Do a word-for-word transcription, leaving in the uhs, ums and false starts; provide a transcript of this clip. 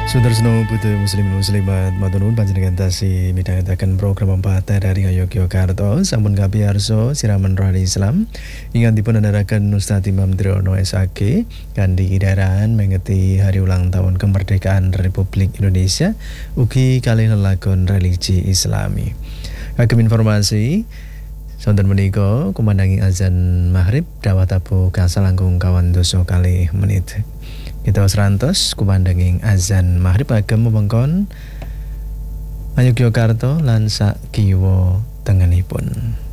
Sudarsno Putu Muslim Muslimat matur nuwun panjenengan tasih midhangetaken program Pepatah dari Yogyakarta sampun kapiyarsa siraman rohani Islam ingkang dipun andharaken Ustaz Imam Triyono S A G kanthi idarahan mengeti hari ulang tahun kemerdekaan Republik Indonesia ugi kalih lelagon religi Islami. Kagem informasi sonten menika kumandangi azan maghrib dawuh tabuh gangsal langkung kawan doso kalih menit. Kita serantos kumandanging azan maghrib agem wewengkon Yogyakarta lan sak kiwa tengenipun.